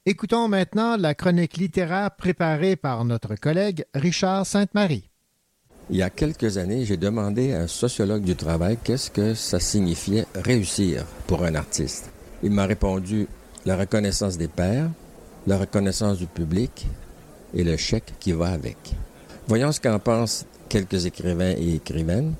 Écoutons maintenant la chronique littéraire préparée par notre collègue Richard Sainte-Marie. Il y a quelques années, j'ai demandé à un sociologue du travail qu'est-ce que ça signifiait réussir pour un artiste. Il m'a répondu la reconnaissance des pairs, la reconnaissance du public et le chèque qui va avec. Voyons ce qu'en pensent quelques écrivains et écrivaines,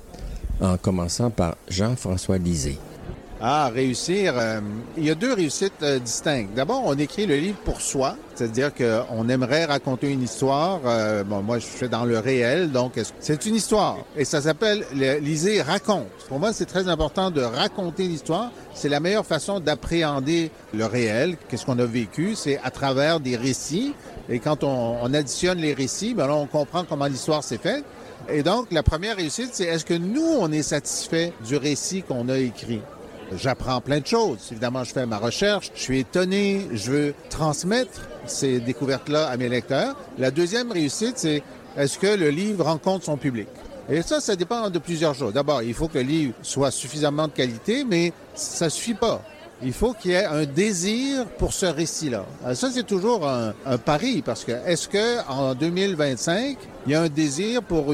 en commençant par Jean-François Lisée. Réussir, il y a deux réussites distinctes. D'abord, on écrit le livre pour soi, c'est-à-dire qu'on aimerait raconter une histoire. Moi, je fais dans le réel, donc c'est une histoire. Et ça s'appelle Lisée raconte. Pour moi, c'est très important de raconter l'histoire. C'est la meilleure façon d'appréhender le réel. Qu'est-ce qu'on a vécu? C'est à travers des récits. Et quand on additionne les récits, là, on comprend comment l'histoire s'est faite. Et donc, la première réussite, c'est est-ce que nous, on est satisfait du récit qu'on a écrit? J'apprends plein de choses. Évidemment, je fais ma recherche, je suis étonné, je veux transmettre ces découvertes-là à mes lecteurs. La deuxième réussite, c'est est-ce que le livre rencontre son public? Et ça dépend de plusieurs choses. D'abord, il faut que le livre soit suffisamment de qualité, mais ça suffit pas. Il faut qu'il y ait un désir pour ce récit-là. Ça, c'est toujours un pari, parce que est-ce que en 2025, il y a un désir pour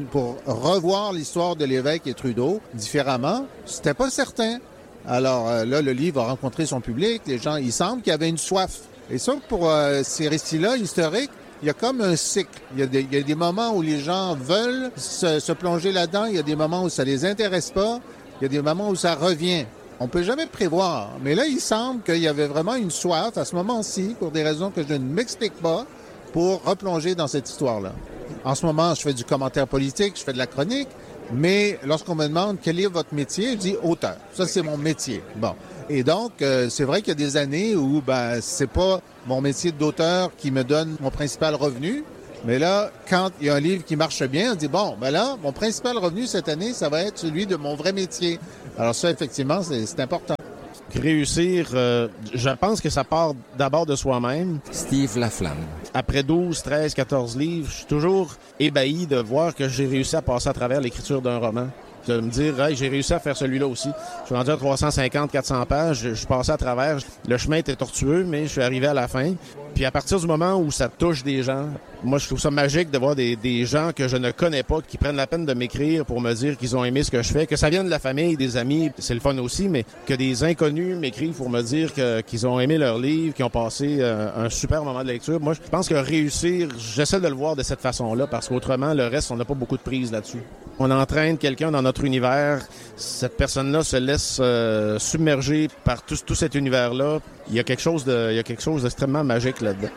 revoir l'histoire de l'évêque et Trudeau différemment? C'était pas certain. Alors là, le livre a rencontré son public. Les gens, il semble qu'il y avait une soif. Et ça, pour ces récits-là historiques, il y a comme un cycle. Il y a des moments où les gens veulent se plonger là-dedans. Il y a des moments où ça les intéresse pas. Il y a des moments où ça revient. On peut jamais prévoir. Mais là, il semble qu'il y avait vraiment une soif à ce moment-ci, pour des raisons que je ne m'explique pas, pour replonger dans cette histoire-là. En ce moment, je fais du commentaire politique, je fais de la chronique. Mais lorsqu'on me demande quel est votre métier, je dis auteur. Ça, c'est mon métier. Bon. Et donc, c'est vrai qu'il y a des années où, c'est pas mon métier d'auteur qui me donne mon principal revenu. Mais là, quand il y a un livre qui marche bien, on dit, là, mon principal revenu cette année, ça va être celui de mon vrai métier. Alors ça, effectivement, c'est important. Réussir, je pense que ça part d'abord de soi-même. Steve Laflamme. Après 12, 13, 14 livres, je suis toujours ébahi de voir que j'ai réussi à passer à travers l'écriture d'un roman. De me dire, hey, j'ai réussi à faire celui-là aussi. Je suis rendu à 350, 400 pages, je suis passé à travers. Le chemin était tortueux, mais je suis arrivé à la fin. Puis à partir du moment où ça touche des gens, moi je trouve ça magique de voir des gens que je ne connais pas, qui prennent la peine de m'écrire pour me dire qu'ils ont aimé ce que je fais, que ça vienne de la famille, des amis, c'est le fun aussi, mais que des inconnus m'écrivent pour me dire qu'ils ont aimé leur livre, qu'ils ont passé un super moment de lecture. Moi, je pense que réussir, j'essaie de le voir de cette façon-là, parce qu'autrement, le reste, on n'a pas beaucoup de prise là-dessus. On entraîne quelqu'un dans notre univers, cette personne-là se laisse submerger par tout cet univers-là. Il y a quelque chose d'extrêmement magique là-dedans.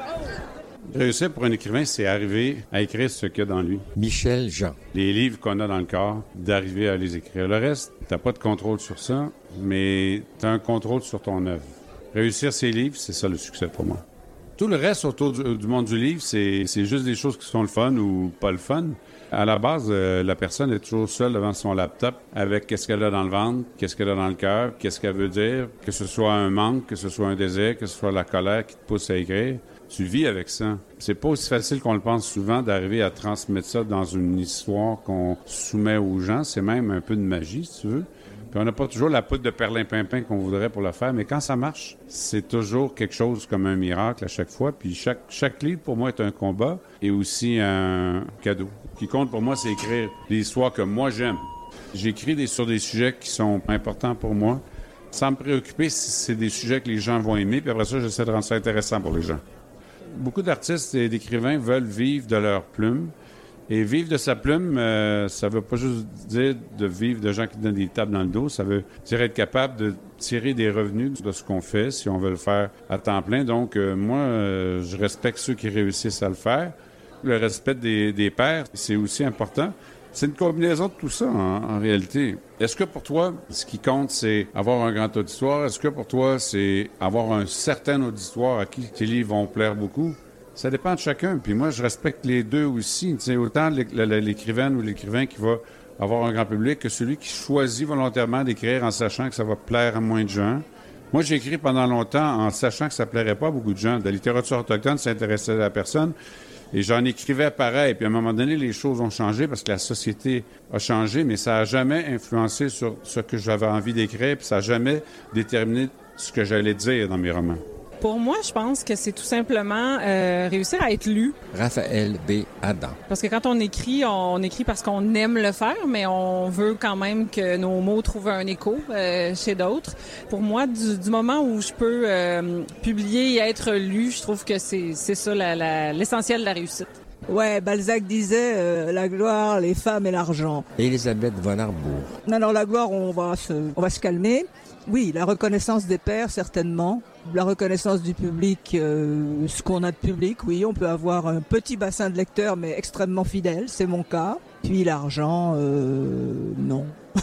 Réussir pour un écrivain, c'est arriver à écrire ce qu'il y a dans lui. Michel Jean. Les livres qu'on a dans le corps, d'arriver à les écrire. Le reste, t'as pas de contrôle sur ça, mais t'as un contrôle sur ton œuvre. Réussir ses livres, c'est ça le succès pour moi. Tout le reste autour du monde du livre, c'est juste des choses qui sont le fun ou pas le fun. À la base, la personne est toujours seule devant son laptop avec qu'est-ce qu'elle a dans le ventre, qu'est-ce qu'elle a dans le cœur, qu'est-ce qu'elle veut dire, que ce soit un manque, que ce soit un désir, que ce soit la colère qui te pousse à écrire. Tu vis avec ça. C'est pas aussi facile qu'on le pense souvent d'arriver à transmettre ça dans une histoire qu'on soumet aux gens. C'est même un peu de magie, si tu veux. Puis on n'a pas toujours la poudre de perlimpinpin qu'on voudrait pour le faire, mais quand ça marche, c'est toujours quelque chose comme un miracle à chaque fois. Puis chaque livre, pour moi, est un combat et aussi un cadeau. Ce qui compte pour moi, c'est écrire des histoires que moi, j'aime. J'écris sur des sujets qui sont importants pour moi, sans me préoccuper si c'est des sujets que les gens vont aimer. Puis après ça, j'essaie de rendre ça intéressant pour les gens. Beaucoup d'artistes et d'écrivains veulent vivre de leur plume. Et vivre de sa plume, ça veut pas juste dire de vivre de gens qui donnent des tapes dans le dos. Ça veut dire être capable de tirer des revenus de ce qu'on fait, si on veut le faire à temps plein. Donc, moi, je respecte ceux qui réussissent à le faire. Le respect des pairs, c'est aussi important. C'est une combinaison de tout ça, en réalité. Est-ce que pour toi, ce qui compte, c'est avoir un grand auditoire? Est-ce que pour toi, c'est avoir un certain auditoire à qui tes livres vont plaire beaucoup? Ça dépend de chacun. Puis moi, je respecte les deux aussi. Tu sais, autant l'écrivaine ou l'écrivain qui va avoir un grand public que celui qui choisit volontairement d'écrire en sachant que ça va plaire à moins de gens. Moi, j'ai écrit pendant longtemps en sachant que ça plairait pas à beaucoup de gens. De la littérature autochtone, ça intéressait la personne. Et j'en écrivais pareil. Puis à un moment donné, les choses ont changé parce que la société a changé, mais ça n'a jamais influencé sur ce que j'avais envie d'écrire, puis ça n'a jamais déterminé ce que j'allais dire dans mes romans. Pour moi, je pense que c'est tout simplement réussir à être lu. Raphaël B. Adam. Parce que quand on écrit parce qu'on aime le faire, mais on veut quand même que nos mots trouvent un écho chez d'autres. Pour moi, du moment où je peux publier et être lu, je trouve que c'est ça l'essentiel de la réussite. Ouais, Balzac disait la gloire, les femmes et l'argent. Elisabeth von Arbour. Alors la gloire, on va se calmer. Oui, la reconnaissance des pairs, certainement. La reconnaissance du public, ce qu'on a de public, oui. On peut avoir un petit bassin de lecteurs, mais extrêmement fidèle, c'est mon cas. Puis l'argent, non.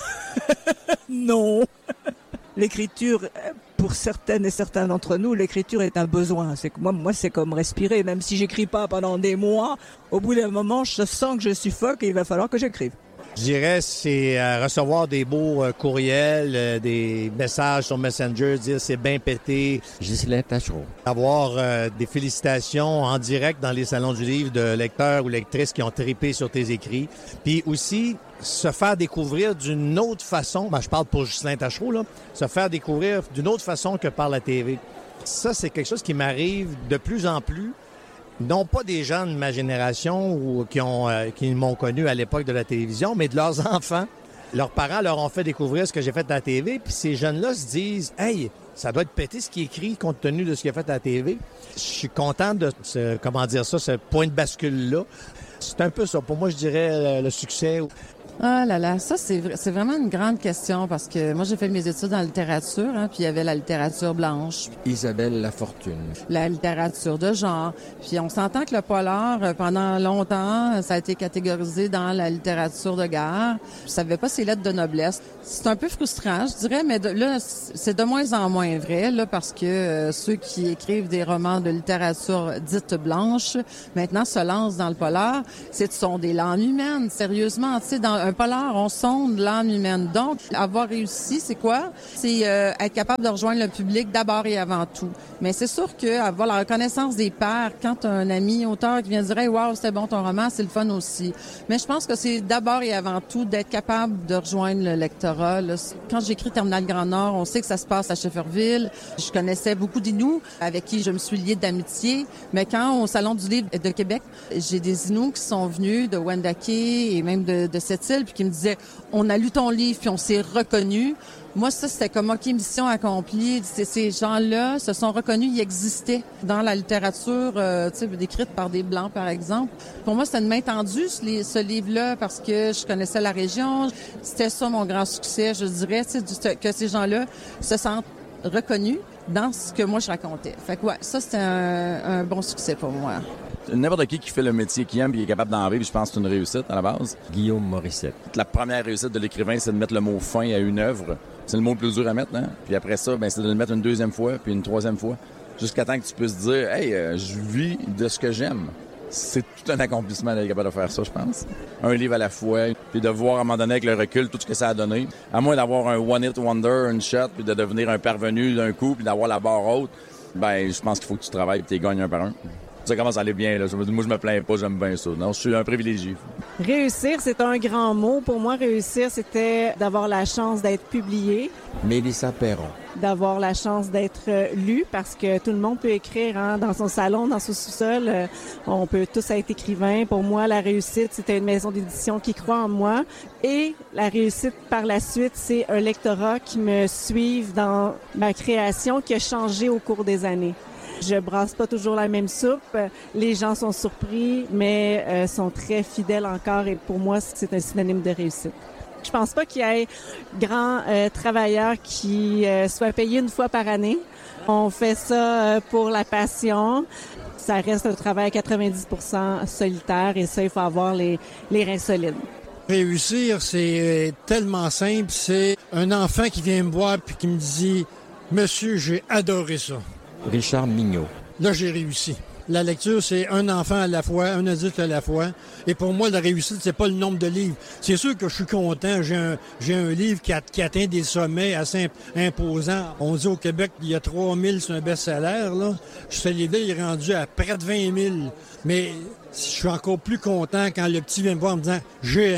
Non. L'écriture, pour certaines et certains d'entre nous, l'écriture est un besoin. C'est que moi, c'est comme respirer. Même si j'écris pas pendant des mois, au bout d'un moment, je sens que je suffoque et il va falloir que j'écrive. Je dirais, c'est recevoir des beaux courriels, des messages sur Messenger, dire c'est bien pété. Ghislain Tachereau. Avoir des félicitations en direct dans les salons du livre de lecteurs ou lectrices qui ont trippé sur tes écrits. Puis aussi, se faire découvrir d'une autre façon, je parle pour Ghislain Tachereau, là, se faire découvrir d'une autre façon que par la TV. Ça, c'est quelque chose qui m'arrive de plus en plus. Non pas des gens de ma génération ou qui m'ont connu à l'époque de la télévision, mais de leurs enfants. Leurs parents leur ont fait découvrir ce que j'ai fait à la TV, puis ces jeunes-là se disent « Hey, ça doit être pété ce qui est écrit compte tenu de ce qu'il a fait à la TV. » Je suis content de ce point de bascule-là. C'est un peu ça. Pour moi, je dirais le succès. Ah là là, ça c'est vraiment une grande question parce que moi j'ai fait mes études en littérature, puis il y avait la littérature blanche. Isabelle Lafortune. La littérature de genre. Puis on s'entend que le polar, pendant longtemps, ça a été catégorisé dans la littérature de guerre. Je savais pas ses lettres de noblesse. C'est un peu frustrant, je dirais, mais là, c'est de moins en moins vrai, là, parce que ceux qui écrivent des romans de littérature dite blanche, maintenant se lancent dans le polar. Ce sont des l'âme humaine, sérieusement, tu sais, dans un polar, on sonde l'âme humaine. Donc, avoir réussi, c'est quoi? C'est être capable de rejoindre le public d'abord et avant tout. Mais c'est sûr que avoir la reconnaissance des pairs, quand un ami auteur qui vient dire « Hey, wow, c'était bon ton roman », c'est le fun aussi. Mais je pense que c'est d'abord et avant tout d'être capable de rejoindre le lectorat. Là. Quand j'écris Terminal Grand Nord, on sait que ça se passe à Shefferville. Je connaissais beaucoup d'Inuits avec qui je me suis liée d'amitié. Mais quand au Salon du livre de Québec, j'ai des Inuits qui sont venus de Wendake et même de cette île, puis qui me disaient « On a lu ton livre, puis on s'est reconnus ». Moi, ça, c'était comme OK, mission accomplie. Ces gens-là se sont reconnus, ils existaient dans la littérature décrite par des Blancs, par exemple. Pour moi, c'était une main tendue, ce livre-là, parce que je connaissais la région. C'était ça, mon grand succès, je dirais, que ces gens-là se sentent reconnus dans ce que moi, je racontais. Fait que ouais, ça, c'était un bon succès pour moi. N'importe qui fait le métier qu'il aime et est capable d'en vivre, je pense que c'est une réussite à la base. Guillaume Morissette. La première réussite de l'écrivain, c'est de mettre le mot « fin » à une œuvre. C'est le mot le plus dur à mettre, hein? Puis après ça, c'est de le mettre une deuxième fois, puis une troisième fois, jusqu'à temps que tu puisses dire « Hey, je vis de ce que j'aime ». C'est tout un accomplissement d'être capable de faire ça, je pense. Un livre à la fois, puis de voir à un moment donné avec le recul tout ce que ça a donné. À moins d'avoir un one-hit wonder, une shot, puis de devenir un parvenu d'un coup, puis d'avoir la barre haute, je pense qu'il faut que tu travailles et que tu gagnes un par un. Ça commence à aller bien, là. Moi, je me plains pas, j'aime bien ça. Non, je suis un privilégié. Réussir, c'est un grand mot. Pour moi, réussir, c'était d'avoir la chance d'être publié. Mélissa Perron. D'avoir la chance d'être lu, parce que tout le monde peut écrire dans son salon, dans son sous-sol. On peut tous être écrivains. Pour moi, la réussite, c'était une maison d'édition qui croit en moi. Et la réussite, par la suite, c'est un lectorat qui me suive dans ma création, qui a changé au cours des années. Je brasse pas toujours la même soupe. Les gens sont surpris, mais sont très fidèles encore. Et pour moi, c'est un synonyme de réussite. Je pense pas qu'il y ait grand travailleur qui soit payé une fois par année. On fait ça pour la passion. Ça reste un travail à 90% solitaire et ça, il faut avoir les reins solides. Réussir, c'est tellement simple. C'est un enfant qui vient me voir puis qui me dit « Monsieur, j'ai adoré ça ». Richard Mignot. Là, j'ai réussi. La lecture, c'est un enfant à la fois, un adulte à la fois. Et pour moi, la réussite, c'est pas le nombre de livres. C'est sûr que je suis content. J'ai un livre qui atteint des sommets assez imposants. On dit au Québec, il y a 3000, c'est un best-seller, là. Ce livre-là, il est rendu à près de 20 000. Mais je suis encore plus content quand le petit vient me voir en me disant « J'ai aimé ça ».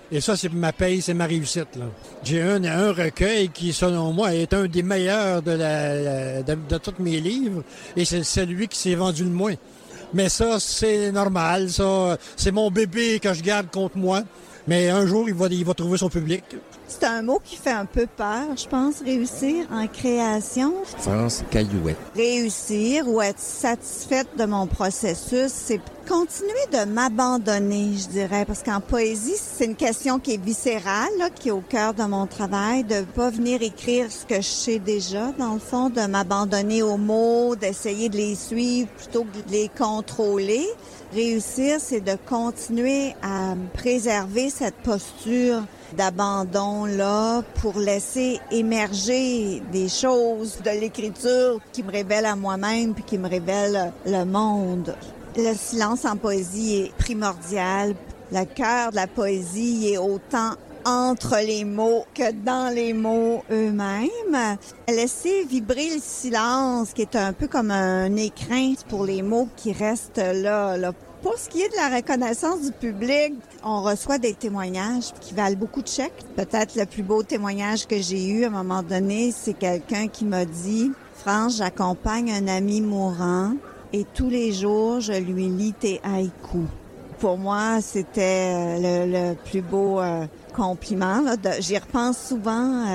Et ça, c'est ma paye, c'est ma réussite, là. J'ai un recueil qui, selon moi, est un des meilleurs de tous mes livres. Et c'est celui qui s'est vendu le moins. Mais ça, c'est normal. Ça, c'est mon bébé que je garde contre moi. Mais un jour, il va trouver son public. C'est un mot qui fait un peu peur, je pense, réussir en création. France Caillouette. Réussir ou être satisfaite de mon processus, c'est continuer de m'abandonner, je dirais, parce qu'en poésie, c'est une question qui est viscérale, là, qui est au cœur de mon travail, de pas venir écrire ce que je sais déjà, dans le fond, de m'abandonner aux mots, d'essayer de les suivre plutôt que de les contrôler. Réussir, c'est de continuer à préserver cette posture d'abandon-là pour laisser émerger des choses de l'écriture qui me révèlent à moi-même puis qui me révèlent le monde. Le silence en poésie est primordial. Le cœur de la poésie est autant entre les mots que dans les mots eux-mêmes. Laisser vibrer le silence, qui est un peu comme un écrin pour les mots qui restent là. Pour ce qui est de la reconnaissance du public, on reçoit des témoignages qui valent beaucoup de chèques. Peut-être le plus beau témoignage que j'ai eu à un moment donné, c'est quelqu'un qui m'a dit « France, j'accompagne un ami mourant et tous les jours, je lui lis tes haïkus. » Pour moi, c'était le plus beau compliment. J'y repense souvent.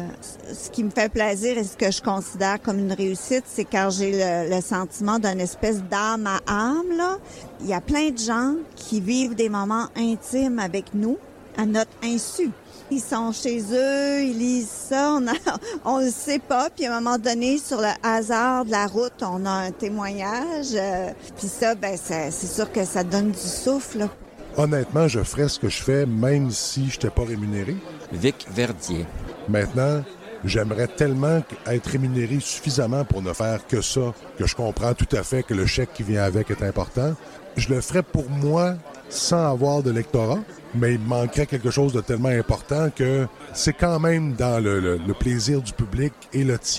Ce qui me fait plaisir et ce que je considère comme une réussite, c'est quand j'ai le sentiment d'une espèce d'âme à âme. Là. Il y a plein de gens qui vivent des moments intimes avec nous à notre insu. Ils sont chez eux, ils lisent ça, on le sait pas. Puis à un moment donné, sur le hasard de la route, on a un témoignage. Puis ça, c'est sûr que ça donne du souffle. Là. Honnêtement, je ferais ce que je fais, même si je n'étais pas rémunéré. Vic Verdier. Maintenant, j'aimerais tellement être rémunéré suffisamment pour ne faire que ça, que je comprends tout à fait que le chèque qui vient avec est important. Je le ferais pour moi sans avoir de lectorat, mais il me manquerait quelque chose de tellement important que c'est quand même dans le plaisir du public et le tien.